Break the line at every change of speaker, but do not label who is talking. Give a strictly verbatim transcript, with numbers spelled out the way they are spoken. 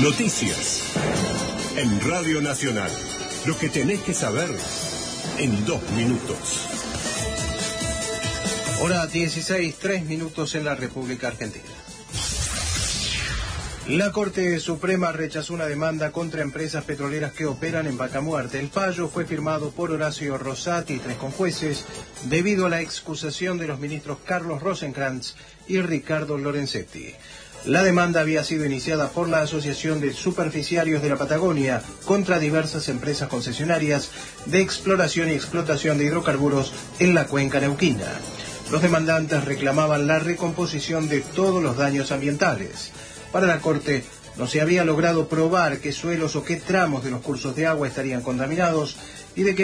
Noticias en Radio Nacional. Lo que tenés que saber en dos minutos.
Hora dieciséis, tres minutos en la República Argentina. La Corte Suprema rechazó una demanda contra empresas petroleras que operan en Vaca Muerta. El fallo fue firmado por Horacio Rosati y tres conjueces debido a la excusación de los ministros Carlos Rosenkrantz y Ricardo Lorenzetti. La demanda había sido iniciada por la Asociación de Superficiarios de la Patagonia contra diversas empresas concesionarias de exploración y explotación de hidrocarburos en la cuenca neuquina. Los demandantes reclamaban la recomposición de todos los daños ambientales. Para la Corte, no se había logrado probar qué suelos o qué tramos de los cursos de agua estarían contaminados y de qué